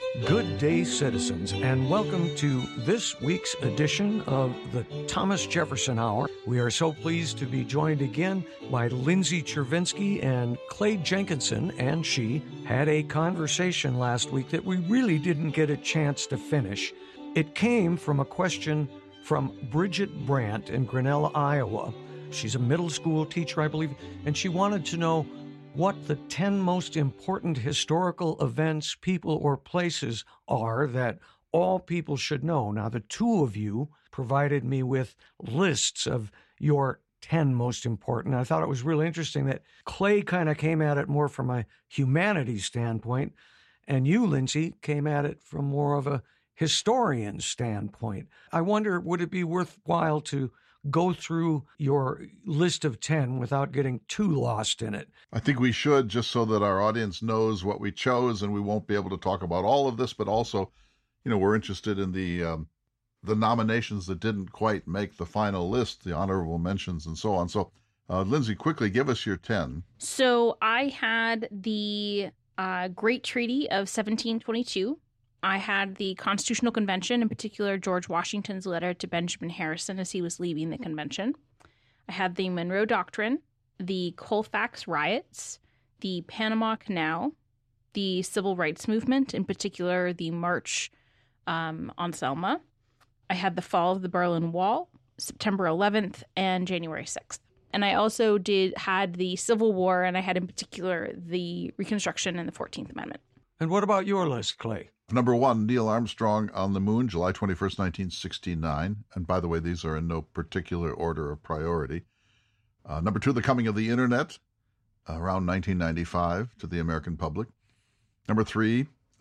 Good day, citizens, and welcome to this week's edition of the Thomas Jefferson Hour. We are so pleased to be joined again by Lindsay Chervinsky and Clay Jenkinson, and she had a conversation last week that we really didn't get a chance to finish. It came from a question from Bridget Brandt in Grinnell, Iowa. She's a middle school teacher, I believe, and she wanted to know what the 10 most important historical events, people, or places are that all people should know. Now, the two of you provided me with lists of your 10 most important. I thought it was really interesting that Clay kind of came at it more from a humanities standpoint, and you, Lindsay, came at it from more of a historian standpoint. I wonder, would it be worthwhile to go through your list of 10 without getting too lost in it? I think we should, just so that our audience knows what we chose, and we won't be able to talk about all of this, but also, we're interested in the nominations that didn't quite make the final list, the honorable mentions and so on. So, Lindsay, quickly give us your 10. So I had the Great Treaty of 1722. I had the Constitutional Convention, in particular George Washington's letter to Benjamin Harrison as he was leaving the convention. I had the Monroe Doctrine, the Colfax riots, the Panama Canal, the Civil Rights Movement, in particular the March on Selma. I had the fall of the Berlin Wall, September 11th, and January 6th. And I also had the Civil War, and I had in particular the Reconstruction and the 14th Amendment. And what about your list, Clay? Number 1, Neil Armstrong on the moon, July 21st, 1969. And by the way, these are in no particular order of priority. Number 2, the coming of the internet, around 1995 to the American public. Number 3,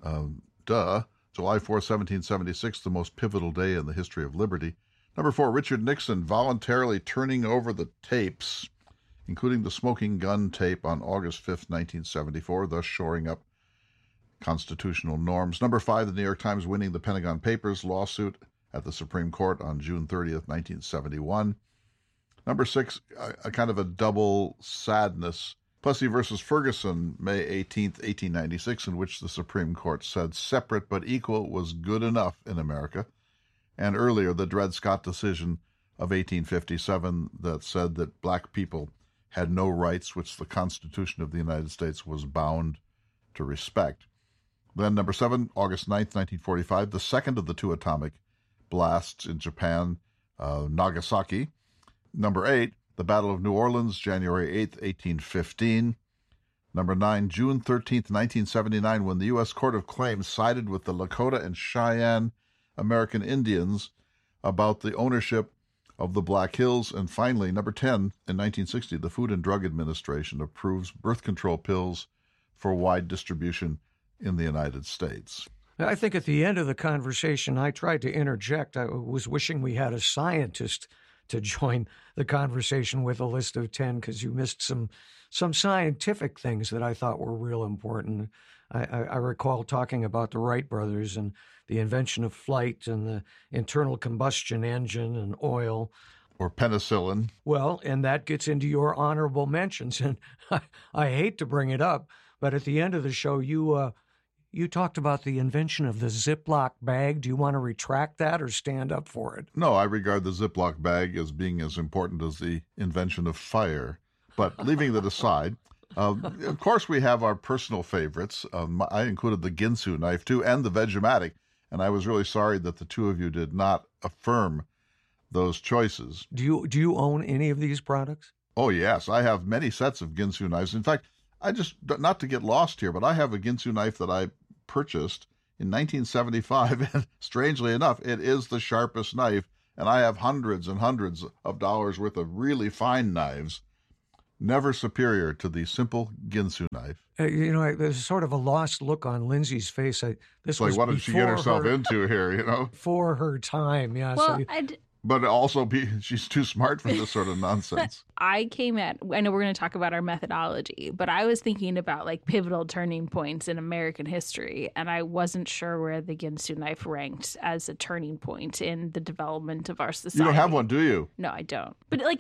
July 4th, 1776, the most pivotal day in the history of liberty. Number 4, Richard Nixon voluntarily turning over the tapes, including the smoking gun tape on August 5th, 1974, thus shoring up constitutional norms. Number 5, the New York Times winning the Pentagon Papers lawsuit at the Supreme Court on June 30th, 1971. Number 6, a kind of a double sadness, Plessy versus Ferguson, May 18th, 1896, in which the Supreme Court said separate but equal was good enough in America. And earlier, the Dred Scott decision of 1857 that said that black people had no rights which the Constitution of the United States was bound to respect. Then number 7, August 9th, 1945, the second of the 2 atomic blasts in Japan, Nagasaki. Number 8, the Battle of New Orleans, January 8th, 1815. Number 9, June 13th, 1979, when the U.S. Court of Claims sided with the Lakota and Cheyenne American Indians about the ownership of the Black Hills. And finally, number 10, in 1960, the Food and Drug Administration approves birth control pills for wide distribution in the United States. I think at the end of the conversation, I tried to interject. I was wishing we had a scientist to join the conversation with a list of 10, because you missed some scientific things that I thought were real important. I recall talking about the Wright brothers and the invention of flight and the internal combustion engine and oil. Or penicillin. Well, and that gets into your honorable mentions. And I hate to bring it up, but at the end of the show, you talked about the invention of the Ziploc bag. Do you want to retract that or stand up for it? No, I regard the Ziploc bag as being as important as the invention of fire. But leaving that aside, of course we have our personal favorites. I included the Ginsu knife, too, and the Vegematic. And I was really sorry that the two of you did not affirm those choices. Do you own any of these products? Oh, yes. I have many sets of Ginsu knives. In fact, not to get lost here, but I have a Ginsu knife that I purchased in 1975, and strangely enough, it is the sharpest knife, and I have hundreds and hundreds of dollars worth of really fine knives, never superior to the simple Ginsu knife. There's sort of a lost look on Lindsay's face. This was what did she get herself into here, For her time, yeah. Well, but also, she's too smart for this sort of nonsense. I know we're going to talk about our methodology, but I was thinking about like pivotal turning points in American history, and I wasn't sure where the Ginsu knife ranked as a turning point in the development of our society. You don't have one, do you? No, I don't.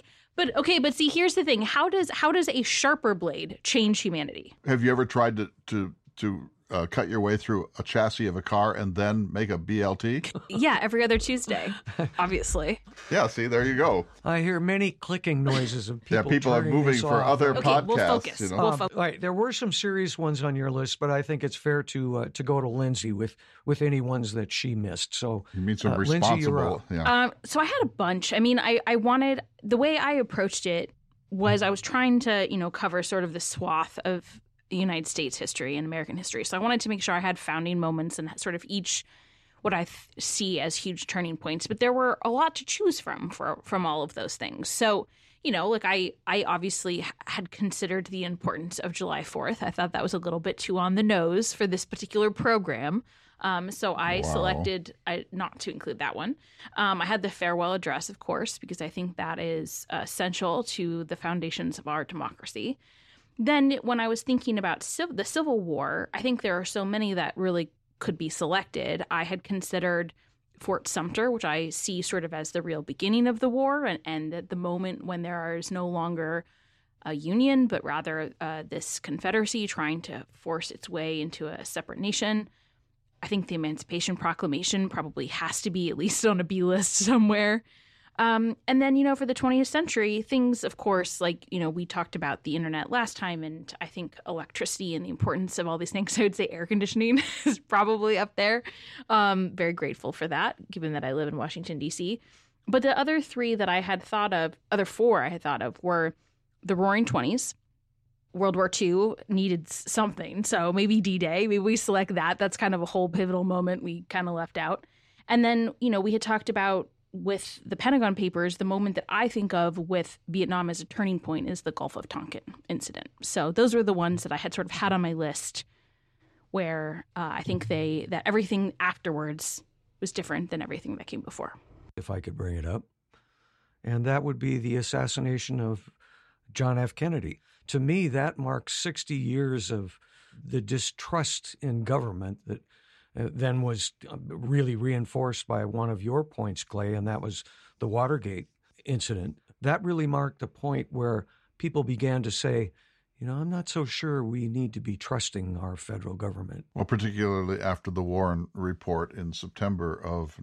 But see, here's the thing. How does a sharper blade change humanity? Have you ever tried to cut your way through a chassis of a car and then make a BLT? Yeah, every other Tuesday, obviously. Yeah, see, there you go. I hear many clicking noises of people. Yeah, people are turning moving this for off. other Okay, podcasts. we'll focus. You know? We'll focus. All right, there were some serious ones on your list, but I think it's fair to go to Lindsay with any ones that she missed. So You mean some Lindsay, you're responsible? up. Yeah. So I had a bunch. I mean, I wanted, the way I approached it was I was trying to, cover sort of the swath of the United States history and American history. So I wanted to make sure I had founding moments and sort of each what I see as huge turning points. But there were a lot to choose from all of those things. So, I obviously had considered the importance of July 4th. I thought that was a little bit too on the nose for this particular program. So I selected not to include that one. I had the farewell address, of course, because I think that is essential to the foundations of our democracy. Then when I was thinking about the Civil War, I think there are so many that really could be selected. I had considered Fort Sumter, which I see sort of as the real beginning of the war and the moment when there is no longer a union, but rather this Confederacy trying to force its way into a separate nation. I think the Emancipation Proclamation probably has to be at least on a B list somewhere. And then, for the 20th century, things, of course, like, we talked about the internet last time, and I think electricity and the importance of all these things. I would say air conditioning is probably up there. Very grateful for that, given that I live in Washington, D.C. But the other four I had thought of were the Roaring Twenties. World War II needed something. So maybe D-Day, maybe we select that. That's kind of a whole pivotal moment we kind of left out. And then, we had talked about with the Pentagon Papers, the moment that I think of with Vietnam as a turning point is the Gulf of Tonkin incident. So those were the ones that I had sort of had on my list where I think that everything afterwards was different than everything that came before. If I could bring it up. And that would be the assassination of John F. Kennedy. To me, that marks 60 years of the distrust in government that then was really reinforced by one of your points, Clay, and that was the Watergate incident. That really marked the point where people began to say, I'm not so sure we need to be trusting our federal government. Well, particularly after the Warren Report in September of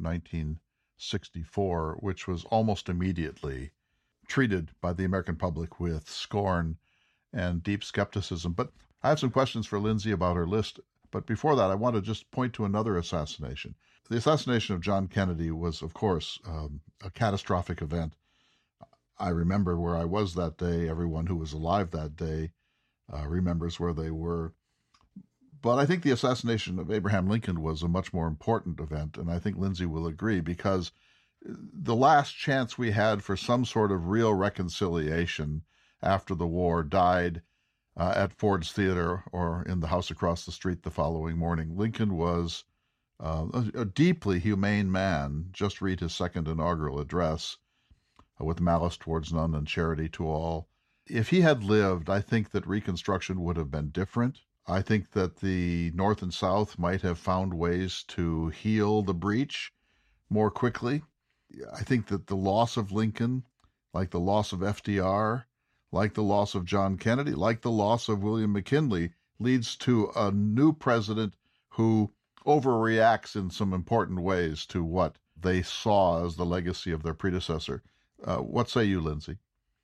1964, which was almost immediately treated by the American public with scorn and deep skepticism. But I have some questions for Lindsay about her list. But before that, I want to just point to another assassination. The assassination of John Kennedy was, of course, a catastrophic event. I remember where I was that day. Everyone who was alive that day remembers where they were. But I think the assassination of Abraham Lincoln was a much more important event, and I think Lindsay will agree, because the last chance we had for some sort of real reconciliation after the war died at Ford's Theater or in the house across the street the following morning. Lincoln was a deeply humane man. Just read his second inaugural address, with malice towards none and charity to all. If he had lived, I think that Reconstruction would have been different. I think that the North and South might have found ways to heal the breach more quickly. I think that the loss of Lincoln, like the loss of FDR, like the loss of John Kennedy, like the loss of William McKinley, leads to a new president who overreacts in some important ways to what they saw as the legacy of their predecessor. What say you, Lindsay?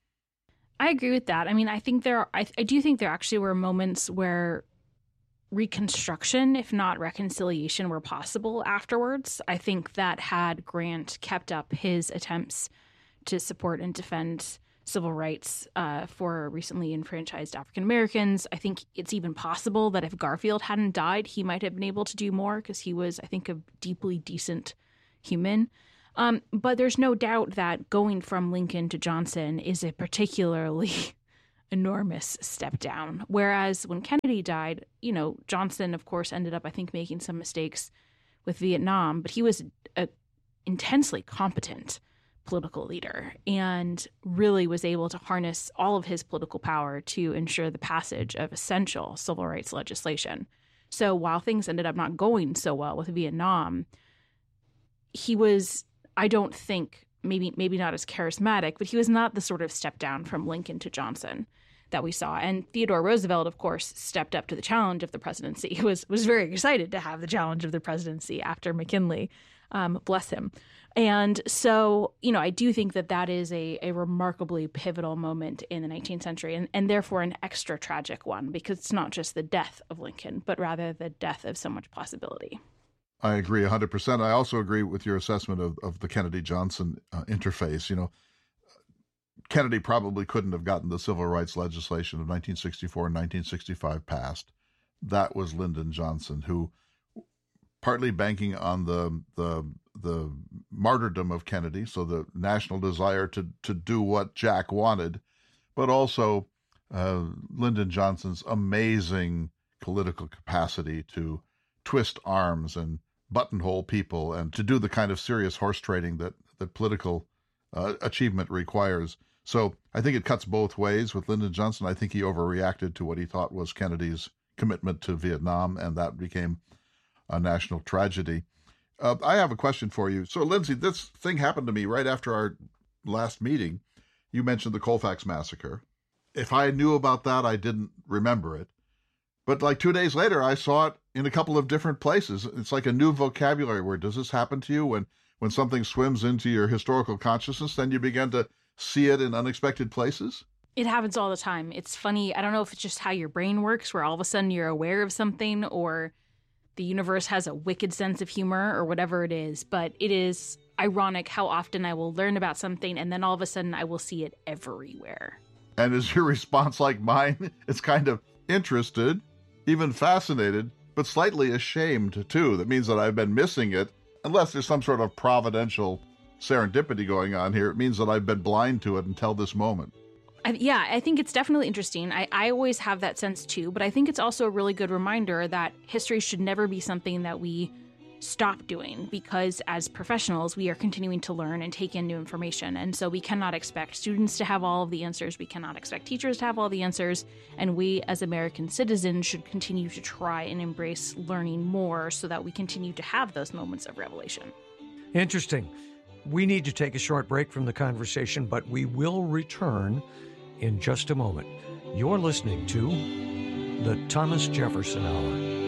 I agree with that. I mean, I do think there actually were moments where reconstruction, if not reconciliation, were possible afterwards. I think that had Grant kept up his attempts to support and defend civil rights for recently enfranchised African Americans, I think it's even possible that if Garfield hadn't died, he might have been able to do more because he was, I think, a deeply decent human. But there's no doubt that going from Lincoln to Johnson is a particularly enormous step down. Whereas when Kennedy died, Johnson, of course, ended up, I think, making some mistakes with Vietnam, but he was an intensely competent political leader and really was able to harness all of his political power to ensure the passage of essential civil rights legislation. So while things ended up not going so well with Vietnam, he was, I don't think, maybe not as charismatic, but he was not the sort of step down from Lincoln to Johnson that we saw. And Theodore Roosevelt, of course, stepped up to the challenge of the presidency. He was very excited to have the challenge of the presidency after McKinley. Bless him. And so, I do think that is a remarkably pivotal moment in the 19th century and therefore an extra tragic one, because it's not just the death of Lincoln, but rather the death of so much possibility. I agree 100%. I also agree with your assessment of the Kennedy-Johnson interface. Kennedy probably couldn't have gotten the civil rights legislation of 1964 and 1965 passed. That was Lyndon Johnson, who, partly banking on the martyrdom of Kennedy, so the national desire to do what Jack wanted, but also Lyndon Johnson's amazing political capacity to twist arms and buttonhole people and to do the kind of serious horse trading that political achievement requires. So I think it cuts both ways with Lyndon Johnson. I think he overreacted to what he thought was Kennedy's commitment to Vietnam, and that became a national tragedy. I have a question for you. So, Lindsay, this thing happened to me right after our last meeting. You mentioned the Colfax Massacre. If I knew about that, I didn't remember it. But like 2 days later, I saw it in a couple of different places. It's like a new vocabulary word. Does this happen to you when something swims into your historical consciousness, then you begin to see it in unexpected places? It happens all the time. It's funny. I don't know if it's just how your brain works, where all of a sudden you're aware of something, or the universe has a wicked sense of humor, or whatever it is. But it is ironic how often I will learn about something and then all of a sudden I will see it everywhere. And is your response like mine? It's kind of interested, even fascinated, but slightly ashamed too. That means that I've been missing it. Unless there's some sort of providential serendipity going on here, it means that I've been blind to it until this moment. I think it's definitely interesting. I always have that sense too, but I think it's also a really good reminder that history should never be something that we stop doing, because as professionals, we are continuing to learn and take in new information. And so we cannot expect students to have all of the answers. We cannot expect teachers to have all the answers. And we as American citizens should continue to try and embrace learning more so that we continue to have those moments of revelation. Interesting. We need to take a short break from the conversation, but we will return in just a moment. You're listening to the Thomas Jefferson Hour.